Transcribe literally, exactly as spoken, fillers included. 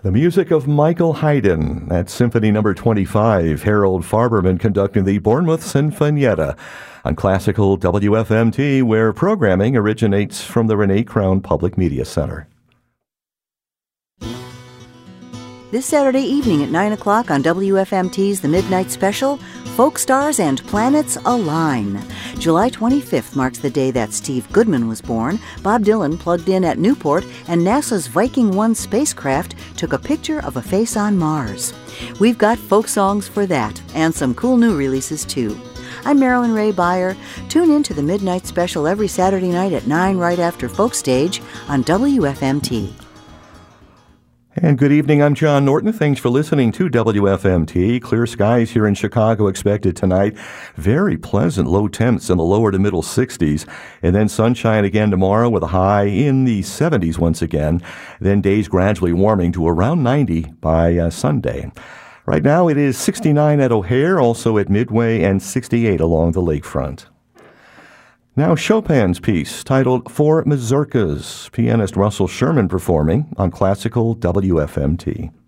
The music of Michael Haydn at Symphony Number twenty-five. Harold Farberman conducting the Bournemouth Sinfonietta on Classical W F M T, where programming originates from the Renee Crown Public Media Center. This Saturday evening at nine o'clock on W F M T's The Midnight Special, Folk Stars and Planets Align. July twenty-fifth marks the day that Steve Goodman was born. Bob Dylan plugged in at Newport, and NASA's Viking one spacecraft took a picture of a face on Mars. We've got folk songs for that, and some cool new releases too. I'm Marilyn Ray Beyer. Tune in to The Midnight Special every Saturday night at nine right after Folk Stage on W F M T. And good evening, I'm John Norton. Thanks for listening to W F M T. Clear skies here in Chicago expected tonight. Very pleasant low temps in the lower to middle sixties. And then sunshine again tomorrow with a high in the seventies once again. Then days gradually warming to around ninety by uh, Sunday. Right now it is sixty-nine at O'Hare, also at Midway, and sixty-eight along the lakefront. Now Chopin's piece, titled Four Mazurkas, pianist Russell Sherman performing on Classical W F M T.